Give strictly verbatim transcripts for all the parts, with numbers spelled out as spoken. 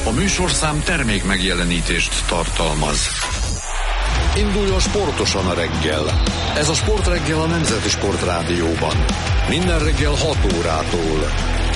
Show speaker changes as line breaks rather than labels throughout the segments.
A műsorszám termék megjelenítést tartalmaz. Induljon sportosan a reggel. Ez a Sportreggel a Nemzeti Sportrádióban. Minden reggel hat órától.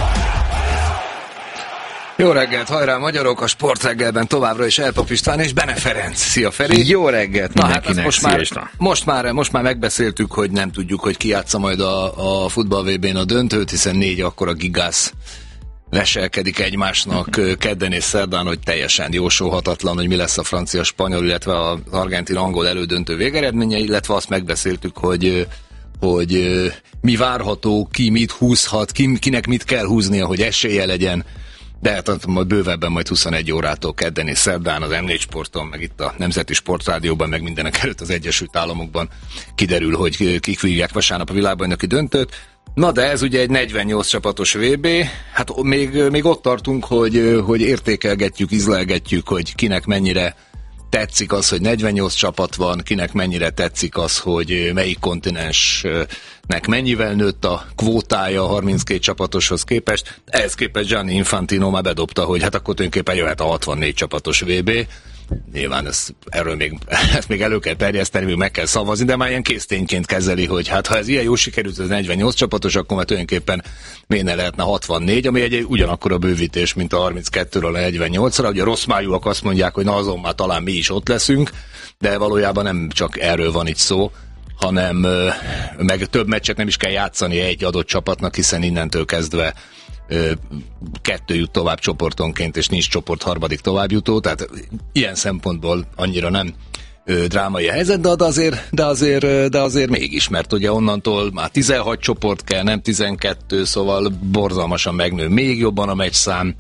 Jó reggelt, hajrá magyarok! A Sportreggelben továbbra is Elpap István és Bene Ferenc. Szia Feri!
Jó reggelt
Na hát
mindenkinek,
most már, most, már, most már megbeszéltük, hogy nem tudjuk, hogy ki játsza majd a, a futball vé bén a döntőt, hiszen négy akkora gigász veselkedik egymásnak kedden és szerdán, hogy teljesen jósolhatatlan, hogy mi lesz a francia-spanyol, illetve az argentin-angol elődöntő végeredménye, illetve azt megbeszéltük, hogy, hogy mi várható, ki mit húzhat, ki, kinek mit kell húznia, hogy esélye legyen. De hát majd bővebben majd huszonegy órától kedden és szerdán az em négy Sporton, meg itt a Nemzeti Sportrádióban, meg mindenek előtt az Egyesült Államokban kiderül, hogy kik vívják vasárnap a világbajnoki döntőt. Na de ez ugye egy negyvennyolc csapatos vé bé, hát még, még ott tartunk, hogy, hogy értékelgetjük, ízlelgetjük, hogy kinek mennyire tetszik az, hogy negyvennyolc csapat van, kinek mennyire tetszik az, hogy melyik kontinensnek mennyivel nőtt a kvótája a harminckét csapatoshoz képest. Ehhez képest Gianni Infantino már bedobta, hogy hát akkor tulajdonképpen jöhet a hatvannégy csapatos vé bé. Nyilván ezt, erről még, ezt még elő kell terjeszteni, még meg kell szavazni, de már ilyen késztényként kezeli, hogy hát ha ez ilyen jó sikerült, ez negyvennyolc csapatos, akkor már tulajdonképpen miért ne lehetne hatvannégy, ami egy ugyanakkor a bővítés, mint a harminckettőről a negyvennyolcra. Ugye a rossz májúak azt mondják, hogy na azon már talán mi is ott leszünk, de valójában nem csak erről van itt szó, hanem meg több meccset nem is kell játszani egy adott csapatnak, hiszen innentől kezdve kettő jut tovább csoportonként, és nincs csoport harmadik továbbjutó, tehát ilyen szempontból annyira nem ö, drámai a helyzet, de azért, de, azért, de azért mégis, mert ugye onnantól már tizenhat csoport kell, nem tizenkettő, szóval borzalmasan megnő még jobban a meccszám.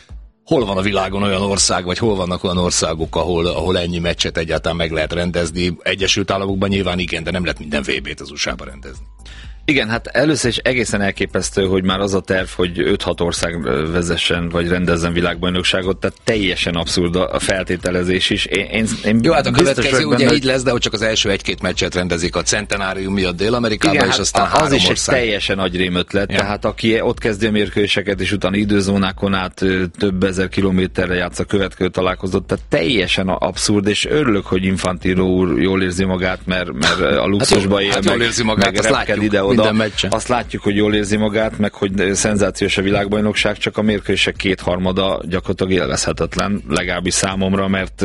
Hol van a világon olyan ország, vagy hol vannak olyan országok, ahol, ahol ennyi meccset egyáltalán meg lehet rendezni? Egyesült Államokban nyilván igen, de nem lehet minden vé bét az u es á-ba rendezni.
Igen, hát először is egészen elképesztő, hogy már az a terv, hogy öt-hat ország vezessen, vagy rendezzen világbajnokságot, tehát teljesen abszurd a feltételezés is. Én, én, én
Jó, hát a következő ugye
benne,
így lesz, de hogy csak az első egy-két meccset rendezik a centenárium miatt Dél-Amerikában, igen, és
hát
aztán
az
három
is
ország.
Egy teljesen agyrém ötlet, ja. Tehát aki ott kezdi a mérkőzéseket, és utána időzónákon át több ezer kilométerre játsz a következő találkozót, tehát teljesen abszurd, és örülök, hogy Infantino úr jól érzi magát, mert, mert a luxusba él,
hát
meg,
jól érzi magát,
meg
azt látjuk
ide-oda.
Minden meccsen.
Azt látjuk, hogy jól érzi magát, meg hogy szenzációs a világbajnokság, csak a mérkőzések kétharmada gyakorlatilag élvezhetetlen, legalábbis számomra, mert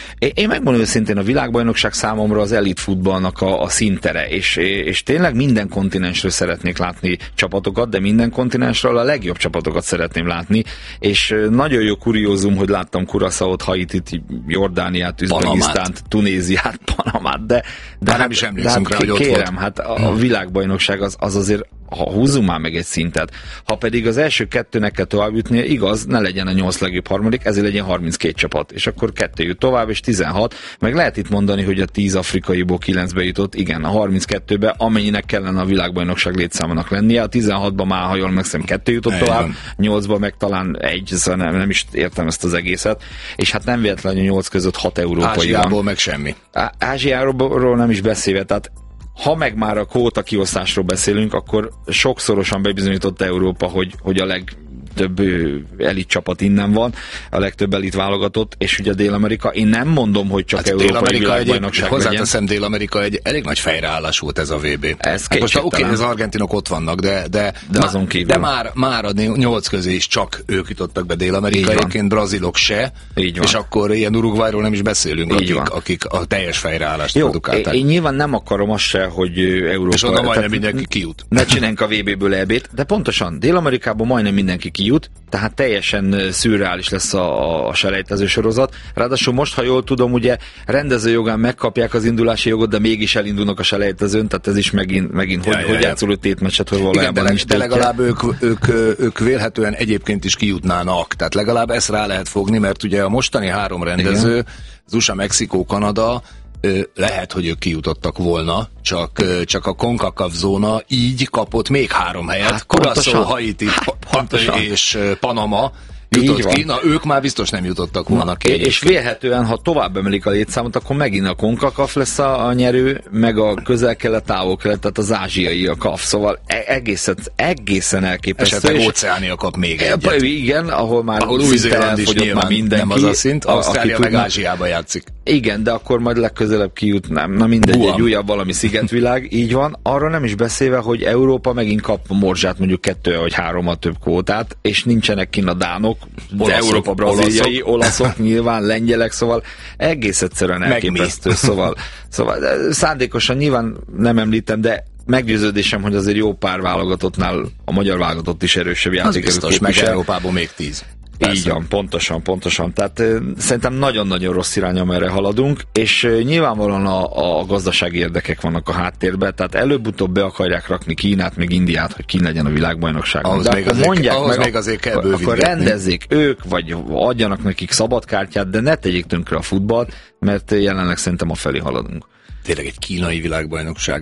én megmondom őszintén, a világbajnokság számomra az elit futballnak a, a színtere, és, és tényleg minden kontinensről szeretnék látni csapatokat, de minden kontinensről a legjobb csapatokat szeretném látni, és nagyon jó kuriózum, hogy láttam Curaçaót, Haitit, Jordániát, Üzbegisztánt, Tunéziát, Panamát, de, de
hát, nem is emlékszünk
hát,
rá, hogy
kérem,
ott volt.
hát a, a világbajnokság az, az azért, ha húzzunk már meg egy szintet, ha pedig az első kettőnek kell tovább jutni, igaz, ne legyen a nyolc legjobb harmadik, ezért legyen harminckét csapat, és akkor kettő jut tovább, és tizenhat, meg lehet itt mondani, hogy a tíz afrikaiból kilencbe jutott, igen, a harminckettőbe, amennyinek kellene a világbajnokság létszámának lennie, a tizenhatban már, ha jól megszem, kettő jutott
Eljön.
tovább, nyolcban meg talán egy, szóval nem, nem is értem ezt az egészet, és hát nem véletlenül nyolc között hat európai
Ázsiából
van.
meg semmi.
Á- Ázsiáról nem is beszélve, tehát ha meg már a kvóta kiosztásról beszélünk, akkor sokszorosan bebizonyította Európa, hogy, hogy a legtöbb elit csapat innen van, a legtöbb elit válogatott, és ugye Dél-Amerika, én nem mondom, hogy csak hát európai világbajnokság legyen.
Hozzáteszem, Dél-Amerika egy elég nagy fejreállás volt ez a vé bé.
Ez
hát most oké, az argentinok ott vannak, de, de,
de, azon kívül.
de már, már a nyolc közé is csak ők jutottak be Dél-Amerikaiként, brazilok se, és akkor ilyen Uruguayról nem is beszélünk, akik, akik a teljes fejreállást
jó,
produkálták.
Én, én nyilván nem akarom azt se, hogy Európa...
És onnan majdnem mindenki kijut.
Ne csináljunk a vé béből é bét, de pontosan Dél-Amerikában majdnem mindenki kijut, tehát teljesen szürreális lesz a, a selejtező sorozat. Ráadásul most, ha jól tudom, ugye rendezőjogán megkapják az indulási jogot, de mégis elindulnak a selejtezőn, tehát ez is megint, megint ja, hogy, ja, hogy ja. játszol tétmeccset, hogy valójában
de,
nincs
de legalább ők, ők, ők vélhetően egyébként is kijutnának, tehát legalább ezt rá lehet fogni, mert ugye a mostani három rendező, igen. az u es á, Mexikó, Kanada, lehet, hogy ők kijutottak volna, csak, csak a CONCACAF zóna így kapott még három helyet. Hát, Curaçao, Haiti,
hát,
és Panama jutott ki, na ők már biztos nem jutottak volna ki.
És vélhetően, ha tovább emelik a létszámot, akkor megint a CONCACAF lesz a, a nyerő, meg a közel-kelet, távol-kelet, tehát az ázsiai a kaf, szóval egészen, egészen elképesztő.
Esetleg Óceánia kap még egyet.
Igen, ahol már
ahol Új-Zéland is nyilván mindenki, nem az a szint, Ausztrália meg Ázsiába játszik.
Igen, de akkor majd legközelebb kijut, nem, na mindegy, Buam. Egy újabb valami szigetvilág, így van. Arra nem is beszélve, hogy Európa megint kap morzsát, mondjuk kettő vagy három a több kvótát, és nincsenek kinn a dánok, de Európa, braziliai, olaszok, olaszok nyilván, lengyelek, szóval egész egyszerűen elképesztő, szóval, szóval szándékosan nyilván nem említem, de meggyőződésem, hogy azért jó pár válogatottnál a magyar válogatott is erősebb játékerőt
biztos, meg Európában még tíz.
Persze. Így van, pontosan, pontosan. Tehát uh, szerintem nagyon-nagyon rossz irány, amerre haladunk, és uh, nyilvánvalóan a, a gazdasági érdekek vannak a háttérben, tehát előbb-utóbb be akarják rakni Kínát, meg Indiát, hogy Kín legyen a világbajnokságon.
Ahhoz
de
még
akkor
azért,
mondják
ahhoz
meg,
még azért kell
akkor, akkor rendezzék ők, vagy adjanak nekik szabadkártyát, de ne tegyék tönkre a futballt, mert jelenleg szerintem afelé haladunk.
Tényleg egy kínai világbajnokság.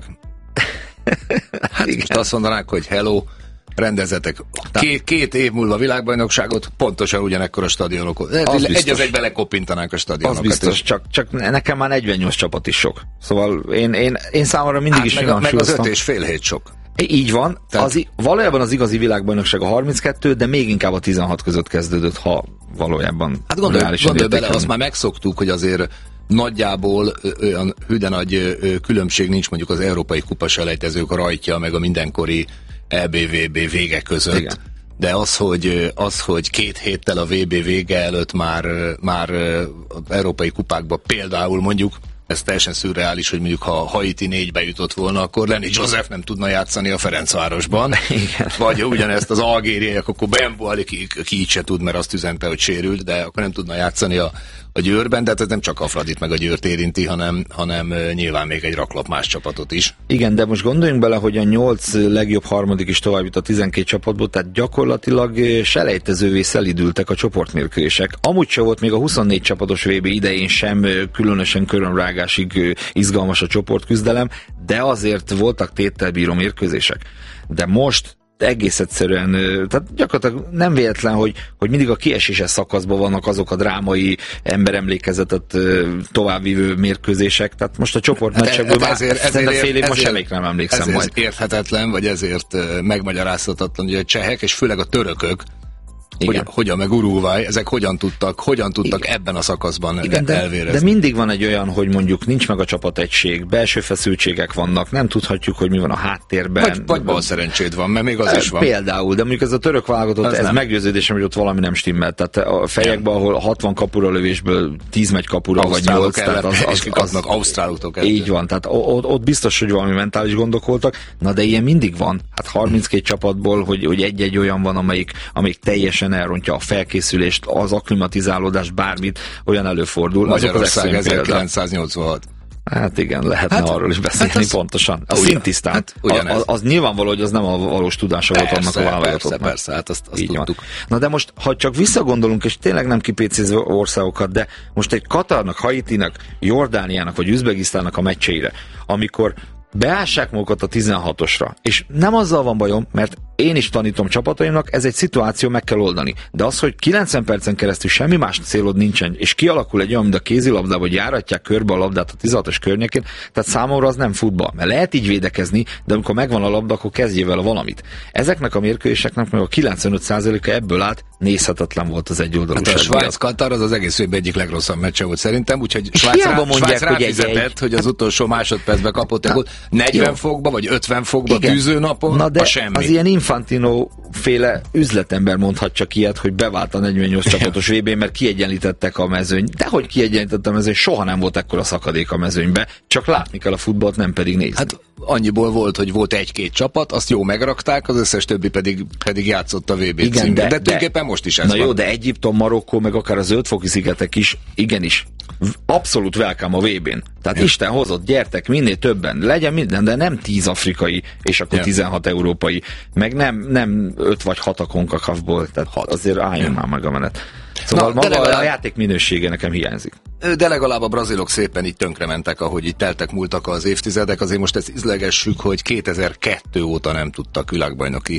Hát most azt mondanák, hogy hello, rendezetek két, két év múlva világbajnokságot, pontosan ugyanekkor a stadionok. Egy az egyben lekopintanánk a stadionokat.
Az biztos, csak, csak nekem már negyvennyolc csapat is sok. Szóval én, én, én számomra mindig hát is
meg, meg az öt és fél hét sok.
Így van. Az, valójában az igazi világbajnokság a harminckettő, de még inkább a tizenhat között kezdődött, ha valójában
hát gondolj, gondolj bele, azt már megszoktuk, hogy azért nagyjából olyan hűde nagy különbség nincs mondjuk az európai kupaselejtezők a rajtja, meg a mindenkori é bé vé bé vége között. Igen. De az hogy, az, hogy két héttel a vé bé vége előtt már, már az európai kupákba például mondjuk, ez teljesen szürreális, hogy mondjuk ha Haiti négybe jutott volna, akkor Lenny Joseph nem tudna játszani a Ferencvárosban. Igen. Vagy ugyanezt az algériaiak, akkor Bembo Ali, ki, ki így se tud, mert azt üzente, hogy sérült, de akkor nem tudna játszani a, a Győrben, de ez nem csak a Fradit meg a Győrt érinti, hanem, hanem nyilván még egy raklap más csapatot is.
Igen, de most gondoljunk bele, hogy a nyolc legjobb harmadik is tovább jut a tizenkét csapatból, tehát gyakorlatilag selejtezővé szelidültek a csoportmérkőzések. Amúgy se volt még a huszonnégy csapatos vé bé idején sem különösen körömrágásig izgalmas a csoportküzdelem, de azért voltak téttelbíró mérkőzések. De most egész egyszerűen, tehát gyakorlatilag nem véletlen, hogy, hogy mindig a kieséses szakaszban vannak azok a drámai emberemlékezetet továbbvívő mérkőzések, tehát most a csoportmeccsekből hát ezért, ezért, ezért, fél év most elég nem emlékszem
ezért
majd.
Érthetetlen, vagy ezért megmagyarázhatatlan, hogy a csehek és főleg a törökök, Hogy, hogyan meg Uruguay, ezek hogyan tudtak, hogyan tudtak igen. ebben a szakaszban igen, de, elvérezni.
De mindig van egy olyan, hogy mondjuk nincs meg a csapategység, belső feszültségek vannak, nem tudhatjuk, hogy mi van a háttérben.
Vagy, vagy bal szerencséd van, mert még az e, is van.
Például, de mondjuk ez a török válogatott, ez nem. Meggyőződésem, hogy ott valami nem stimmel. Tehát a fejekben, ahol hatvan kapura lövésből tíz megy kapura, vagy nyolc. Tehát az, az, az, az,
Ausztráloktól
így van, tehát ott, ott biztos, hogy valami mentális gondok voltak. Na de ilyen mindig van. Hát harminckét csapatból, hogy, hogy egy-egy olyan van, amelyik, amelyik teljesen elrontja a felkészülést, az akklimatizálódást, bármit, olyan előfordul.
Magyarország ezerkilencszáznyolcvanhat.
Hát igen, lehetne hát, arról is beszélni hát az, pontosan. A szintisztán. Hát az, az nyilvánvaló, hogy az nem a valós tudása volt annak a válogatottnak.
Persze, persze, hát azt, azt tudtuk.
Van. Na de most, ha csak visszagondolunk, és tényleg nem kipécézve országokat, de most egy Katarnak, Haitinak, Jordániának vagy Üzbegisztánnak a meccseire, amikor beássák magukat a tizenhatosra, és nem azzal van bajom, mert én is tanítom csapataimnak, ez egy szituáció, meg kell oldani. De az, hogy kilencven percen keresztül semmi más célod nincsen, és kialakul egy olyan, mint a kézilabda, hogy járatják körbe a labdát a tizenhatos környékén, tehát számomra az nem futball. Mert lehet így védekezni, de amikor megvan a labda, akkor kezdjél vele valamit. Ezeknek a mérkőzéseknek meg a kilencvenöt százaléka ebből állt, nézhetetlen volt az egyoldalúság.
Hát a Svájc-Katar az az egész évben egyik legrosszabb meccse volt szerintem, úgyhogy Svájc, rá, mondják, Svájc ráfizetett, hogy, hogy az utolsó másodpercben kapott egy gólt, negyven fokba, vagy ötven fokba tűzőnapon,
na de
a semmi.
Az ilyen Infantino féle üzletember mondhat csak ilyet, hogy bevált a negyvennyolc csapatos vé bén, mert kiegyenlítettek a mezőny. De hogy kiegyenlített a mezőny, soha nem volt ekkora szakadék a mezőnybe, csak látni kell a futballt, nem pedig nézni.
Hát annyiból volt, hogy volt egy-két csapat, azt jó megrakták, az összes többi pedig, pedig játszott a vé bé címben. De, de, de tulajdonképpen most is ez
na
van.
Jó, de Egyiptom, Marokkó, meg akár a Zöld-foki szigetek is, igenis, abszolút welcome a vé bén. Tehát ja. Isten hozott, gyertek, minél többen, legyen minden, de nem tíz afrikai, és akkor ja. tizenhat európai, meg nem, nem öt vagy hat a CONCACAF-ból, tehát hat. Azért álljon ja. már meg a menet. Szóval na, maga legalább... a játék minősége nekem hiányzik.
De legalább a brazilok szépen így tönkrementek, ahogy itt teltek múltak az évtizedek, azért most ezt izlegessük, hogy kétezer-kettő óta nem tudtak világbajnoki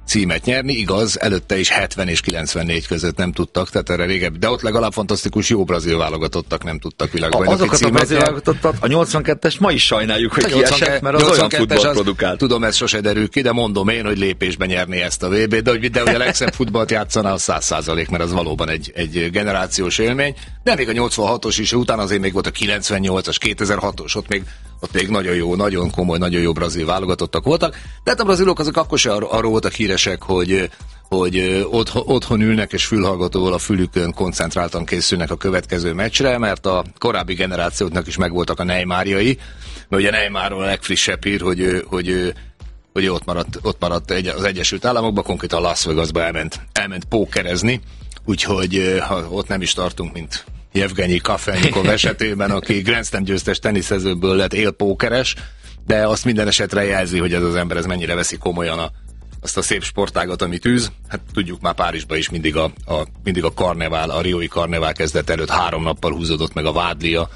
címet nyerni, igaz, előtte is hetven és kilencvennégy között nem tudtak, tehát erre régebbi, de ott legalább fantasztikus jó brazil válogatottak nem tudtak világbajnoki címet nyerni.
A, a nyolcvankettest ma is sajnáljuk, hogy kiesett, mert az olyan futball produkált.
Tudom, ez sose derül ki, de mondom én, hogy lépésben nyerni ezt a vé bét, de hogy, de hogy a legszebb futballt játszaná, az száz százalék, mert az valóban egy, egy generációs élmény, de még a nyolcvanhatos is, utána azért még volt a kilencvennyolcas, kétezer-hatos, ott még, ott még nagyon jó, nagyon komoly, nagyon jó brazil válogatottak voltak, de hát a brazilok azok akkor se ar- arról voltak híresek, hogy, hogy otthon, otthon ülnek és fülhallgatóval a fülükön koncentráltan készülnek a következő meccsre, mert a korábbi generációknak is megvoltak a Neymarjai, mert ugye Neymarról a legfrissebb hír, hogy, hogy, hogy ott maradt, ott maradt az Egyesült Államokban, konkrétan Las Vegasba elment, elment pókerezni, úgyhogy ha ott nem is tartunk, mint Jevgenyi Kafelnikov esetében, aki Grand Slam győztes teniszezőből lett élpókeres, de azt minden esetre jelzi, hogy ez az ember ez mennyire veszi komolyan a, azt a szép sportágat, amit űz. Hát tudjuk, már Párizsban is mindig a, a, mindig a karnevál, a riói karnevál kezdet előtt három nappal húzódott meg a vádlia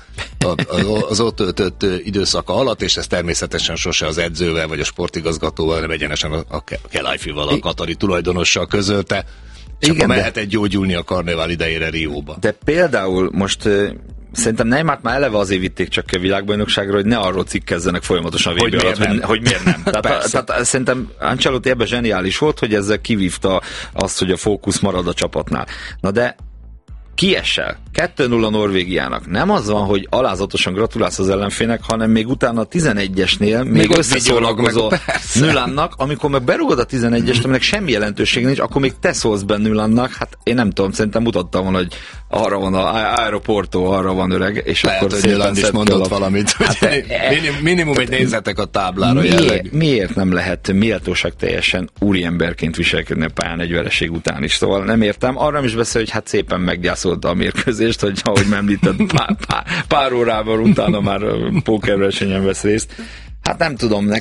az ott töltött időszaka alatt, és ez természetesen sose az edzővel vagy a sportigazgatóval, hanem egyenesen a, a Kelaifival, a katari tulajdonossal közölte. Csak igen, mehetett gyógyulni a karnevál idejére Rióba.
De például most uh, szerintem Neymart már eleve azért vitték csak a világbajnokságra, hogy ne arról cikkezzenek folyamatosan a vé bé alatt, hogy, hogy miért nem. Tehát, tehát szerintem Ancelotti ebben zseniális volt, hogy ezzel kivívta azt, hogy a fókusz marad a csapatnál. Na de kiesel. kettő nulla Norvégiának. Nem az van, hogy alázatosan gratulálsz az ellenfének, hanem még utána a tizenegyesnél még, még összeszólalkozol Nülannak, amikor meg berugod a tizenegyest, aminek semmi jelentőség nincs, akkor még te szólsz be Nülannak, hát én nem tudom, szerintem mutattam volna, hogy arra van a Aeroporto, arra van öreg, és
lehet,
akkor
hogy Nüland is mondott valamit, hogy hát, minim, minimum egy nézzetek a táblára
miért,
jelleg.
Miért nem lehet méltóság teljesen úriemberként viselkedni a pályán egy vereség után is? Szóval nem értem. Arra nem is beszél, hogy hát szépen meggyászolta a mérkőzést, hogy ahogy említett, pár, pár, pár órával utána már pókerversenyen vesz részt. Hát nem tudom,